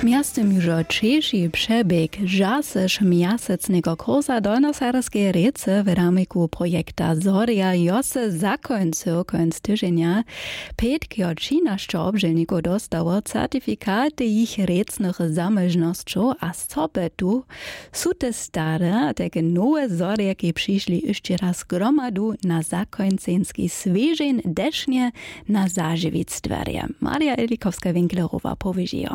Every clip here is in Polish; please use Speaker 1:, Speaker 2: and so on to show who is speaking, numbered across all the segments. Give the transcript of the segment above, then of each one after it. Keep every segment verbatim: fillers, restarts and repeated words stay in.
Speaker 1: Miastem już Czesi przebieg żaseż miasecnego kursa dolnoserskie rece w ramiku projekta Zoria jose zakończył końc tygodnia. Pięćdziesiąt obżelników dostało certyfikaty ich recnych zamożności, a sobie tu są te stare, takie nowe zoriaki przyszli jeszcze raz gromadu na zakońcenski świeżeń desznie na zażywictwerje. Maria Elikowska-Winklerowa powiedziała.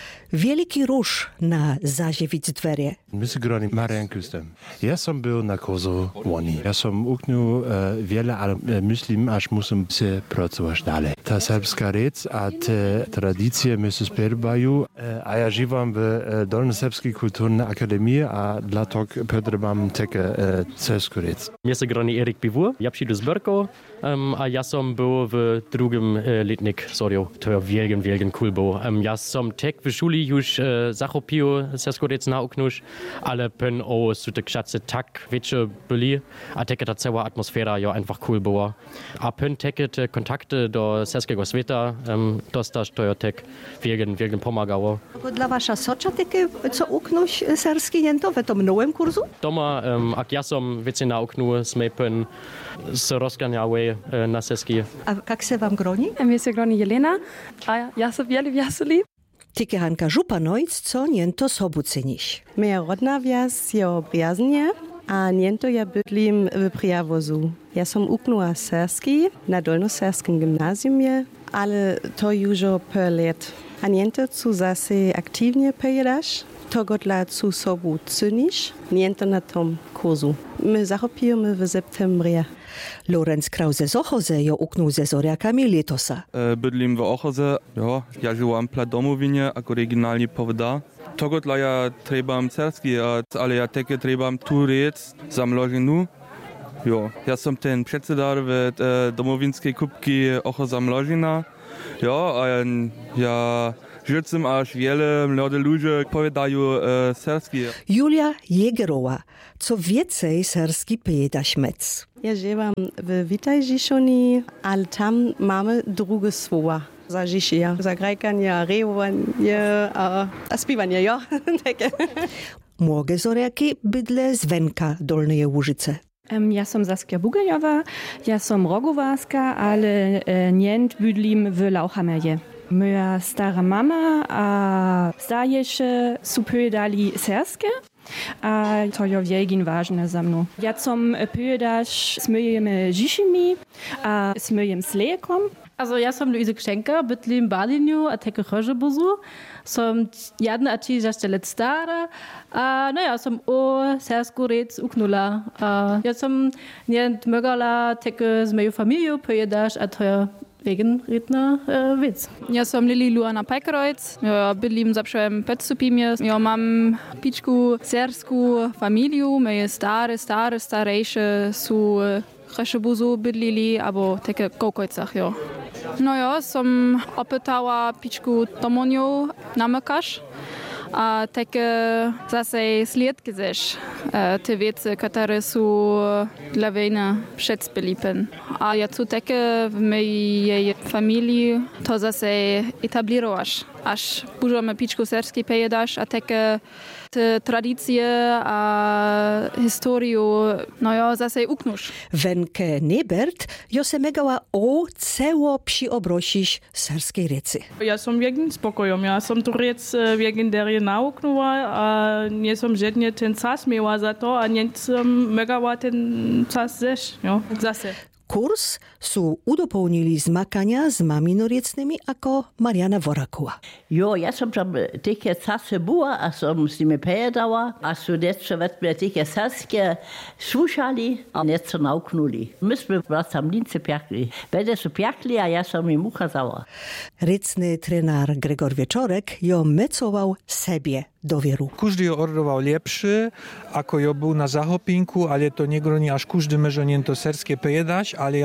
Speaker 2: Wielki rusz na zażywictwerje.
Speaker 3: My się grali Marian Kustem. Ja som był na kurzu Woni. Ja som uknął e, wiele, ale e, myślim, aż muszę się pracować dalej. Ta serbska rec a te tradycje my się spierbają, e, a ja żywam w e, Dolnoserbskiej Kulturnej Akademii, a dlatego potrzebam takie e, serbską rec.
Speaker 4: Mnie się grani Erik Biwur, ja przyjdę z Berko, um, a ja som był w drugim e, letnik Zorio. To wielgen, wielgen cool był. Um, ja som tek w szuli już e, zachopił serbską rec nauknuć, ale pen o su te kszacy tak wiecie byli, a teke ta cała atmosfera ja einfach cool była. A pen teke te kontakty do serskiego świata um, dostać to ja tek wielgen, wielgen pomagało.
Speaker 2: Dla wasza socza takie, co uknąć serski jętowe, to mnołem kursu?
Speaker 4: Doma, um, ak ja som wiecie nauknął, sme pen se rozganiały e, na serski.
Speaker 2: A jak se wam groni?
Speaker 5: Mnie się groni Jelena, a ja się wiele wiaseli.
Speaker 2: Tyke Hanka Żupanojc, co niento sobu cenisz?
Speaker 6: Moja rodna wjas je Brjaznie, a niento ja bydlim w Prijawozu. Ja som uknęła serski na dolnoserskim gimnazjumie, ale to już per let. A niento cu zase aktywnie pojedasz, to dla cu sobu cenisz, niento na tom kursu. My zachopijemy w septembrie.
Speaker 2: Lorenz Krause z Ochoze jo uknął ze zoriakami letosa.
Speaker 7: E, bydlim w Ochoze, jo, ja żyłam pla domowinie, jak oryginalnie powda. Tego dla ja trebam serski, ale ja takie trebam tu rec za mložinu. Jo, ja som ten předsedar w e, domowinskiej kubki Ochoza mložina. Jo, a ja žicem aż wiele młode ludzie powiadają e, serski.
Speaker 2: Julia Jägerowa, co więcej serski pojeda śmec.
Speaker 6: Ja żywam w Witaj Žišoni, ale tam mamy drugie słowa. Za Žišia, za grajkanie, rejowanie, a, a spiwanie, jo.
Speaker 2: Młoge zoriaki bydle z Wenka Dolnej Łużyce.
Speaker 5: Um, ja som Saskia Bugeljowa, ja som rogowarska, ale e, nient bydlim w Lauchamerje. Moja stara mama a stajesze su pojedali serskie, a to je wielgin ważne za mną. Ja som pojedasz z moimi Žišimi a z moim Slejekom.
Speaker 8: Also ja som Luise Gschenker, bydlim Baliniu, a teke Chorzebuzu. Som jadne a či zašte let stara, a no ja som o sersku rec uknula. A ja som nient mögala teke z moją familią pojedasz, a to je wegen redna äh, Witz.
Speaker 9: Ja som Lili Luana Pajkrojc, ja bydlim zawsze w Petsupimie. Ja mam piczku sersku familiu, moje stare, stare, starejsze su Chorzebuzu bydlili, albo takie kołkojcach, jo. No ja som opytała piczku Tomoniu namykasz, a takie zase sliedki zesz, te wiece, które są dla wojny przedspilipen. A ja tu takie w mojej familii to zase etablirowasz, aż możemy piczku serskiej pojedasz, a takie te tradycje a historię, no ja zase uknusz.
Speaker 2: Wenke Nebert jo se megała o ceło przyobrosić serskiej recy.
Speaker 10: Ja som wegen spokojom, ja som tu rec wegen der nauknęła, a nie som żadnie ten czas miała za to, a nie som megała ten czas zesz, jo, zase.
Speaker 2: Kurs su udopełnili zmakania z maminoriecnymi jako Mariana Worakowa.
Speaker 11: Jo, ja som tam takie czasy była, a som z nimi pojedała, a su jeszcze wetmy takie serskie słuchali, a nieco nauknuli. Myśmy was tam lince piakli. Będę su piakli, a ja som im ukazała.
Speaker 2: Recny trener Gregor Wieczorek jo mecował sobie do wieru.
Speaker 12: Każdy jo ordował lepszy, ako jo był na zachopinku, ale to nie groni aż każdy może nie to serskie pojedać, ale ja som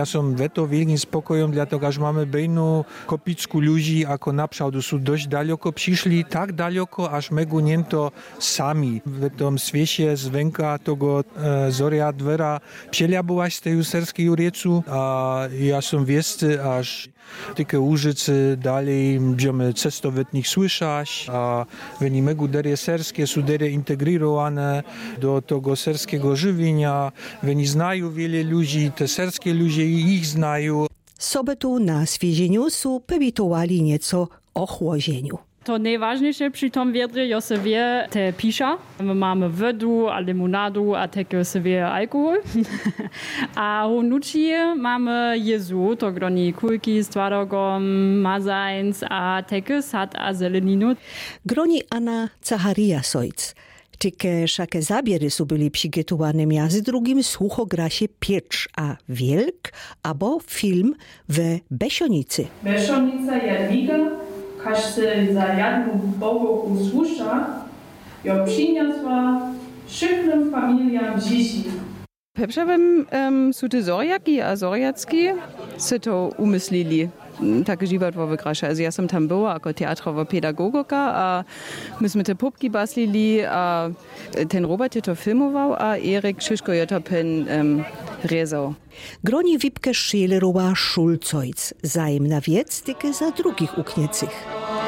Speaker 12: je to wielkim spokojem, dlatego że mamy bejną kopicku ludzi, ako naprzód są dość daleko przyszli, tak daleko, aż mego nie to sami w tym świecie zwęka tego e, Zoria Dwera przeliabować z tej serskiej riecu, a ja som wiesty, aż takie użycy dalej będziemy cestowetnych słyszać, a oni mego derie serskie są derie integrirowane do tego serskiego żywienia, oni znają wiele ludzi, te serskie ludzie ich znają.
Speaker 2: Sobotu na świeżeniu są pewitowali nieco o chłodzeniu.
Speaker 13: To najważniejsze przy tym wiedrze, że się wie te pisza. My mamy wodę, a limonadu, a takie się wie alkohol. A honuci mamy jezu, to groni kulki z twarogom, mazańc, a takie sad a zeleninu.
Speaker 2: Groni Anna Zacharia Sojc. Takie szakie zabiery są byli przygotowane między drugim słuchograsie Piecz a Wielk, albo film w Besionicy.
Speaker 10: Beszonica Jadwiga, każ się za jedną bogu słusza, jo przyniosła szybnym familiam dzieci.
Speaker 14: Peprzewem um, są te Zoriaki a Zoriacki, se to umyslili. Taki život vo vygraša. Ja som tam była jako teatrowa pedagogika a myśmy te popki baslili a ten Robert je to filmował, a Erik Szyszko je to pen um, rezał.
Speaker 2: Groni Wipke Schelerowa Schulzojc, zajemna wiec, tyke za drugich ukniecych.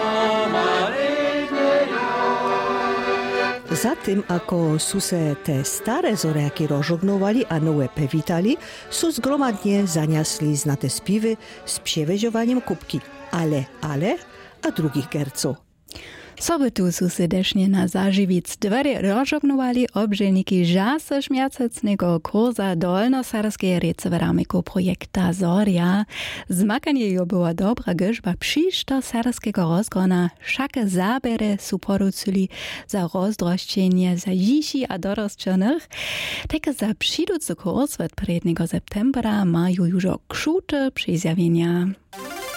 Speaker 2: Zatim, ako su se te stare Zoriaki rozżognowali, a nowe pewitali, su zgromadnie zaniasli znate spiwy z przeveziowaniem kubki ale, ale, a drugich gerców.
Speaker 1: Sobotu su serdečne na Zaživic dvere rozžognowali obželniki žase šmjacecnego kurza dolnosarskeje rece v ramiku projekta Zoria. Zmakanie jo była dobra grzba przyszto sarskiego rozgrona, šake zabere su porucili za rozdrošćenje za jiši a dorosčenych. Teke za přiducy kurs od prednego septembra mają już krzute przyzjawienia.